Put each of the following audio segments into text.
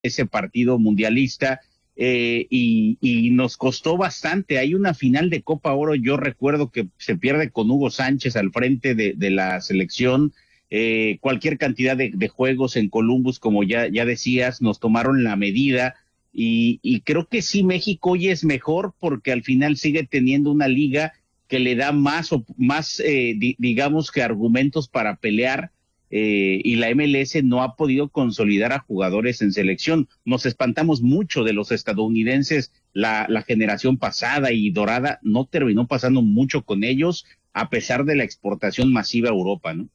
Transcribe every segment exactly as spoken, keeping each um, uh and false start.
ese partido mundialista. Eh, y, y nos costó bastante. Hay una final de Copa Oro, yo recuerdo que se pierde con Hugo Sánchez al frente de, de la selección, eh, cualquier cantidad de, de juegos en Columbus, como ya, ya decías, nos tomaron la medida y, y creo que sí, México hoy es mejor porque al final sigue teniendo una liga que le da más, o, más eh, di, digamos que argumentos para pelear. Eh, y la M L S no ha podido consolidar a jugadores en selección. Nos espantamos mucho de los estadounidenses, la, la generación pasada y dorada no terminó pasando mucho con ellos, a pesar de la exportación masiva a Europa, ¿no?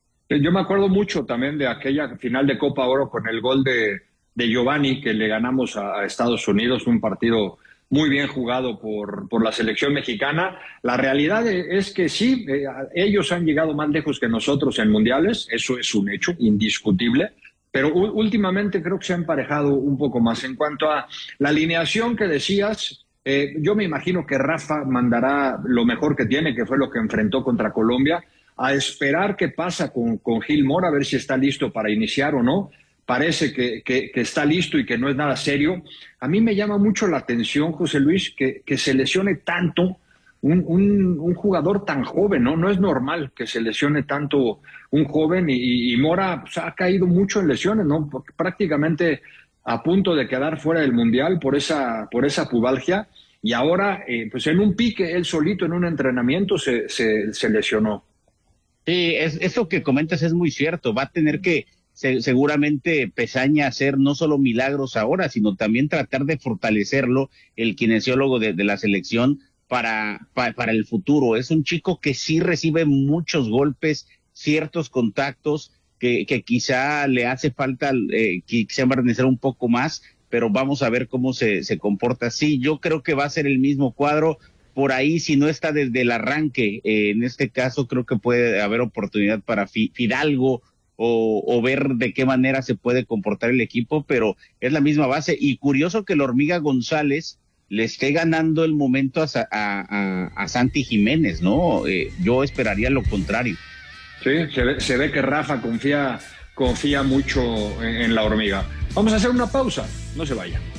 Yo me acuerdo mucho también de aquella final de Copa Oro con el gol de, de Giovanni, que le ganamos a, a Estados Unidos, un partido muy bien jugado por, por la selección mexicana. La realidad es que sí, eh, ellos han llegado más lejos que nosotros en mundiales, eso es un hecho indiscutible, pero últimamente creo que se ha emparejado un poco más. En cuanto a la alineación que decías, eh, yo me imagino que Rafa mandará lo mejor que tiene, que fue lo que enfrentó contra Colombia, a esperar qué pasa con, con Gil Mora, a ver si está listo para iniciar o no. Parece que, que, que está listo y que no es nada serio. A mí me llama mucho la atención, José Luis, que, que se lesione tanto un, un, un jugador tan joven, ¿no? No es normal que se lesione tanto un joven y, y Mora pues, ha caído mucho en lesiones, ¿no? Porque prácticamente a punto de quedar fuera del Mundial por esa, por esa pubalgia y ahora, eh, pues en un pique, él solito en un entrenamiento se, se, se lesionó. Sí, es, eso que comentas es muy cierto. Va a tener que se, seguramente Pesaña hacer no solo milagros ahora, sino también tratar de fortalecerlo, el kinesiólogo de, de la selección, para, para, para el futuro. Es un chico que sí recibe muchos golpes, ciertos contactos, que, que quizá le hace falta, eh, quizá barnecer un poco más, pero vamos a ver cómo se, se comporta. Sí, yo creo que va a ser el mismo cuadro. Por ahí, si no está desde el arranque, eh, en este caso creo que puede haber oportunidad para Fidalgo o, o ver de qué manera se puede comportar el equipo, pero es la misma base. Y curioso que la Hormiga González le esté ganando el momento a, a, a, a Santi Jiménez, ¿no? Eh, yo esperaría lo contrario. Sí, se ve, se ve que Rafa confía, confía mucho en, en la Hormiga. Vamos a hacer una pausa, no se vaya.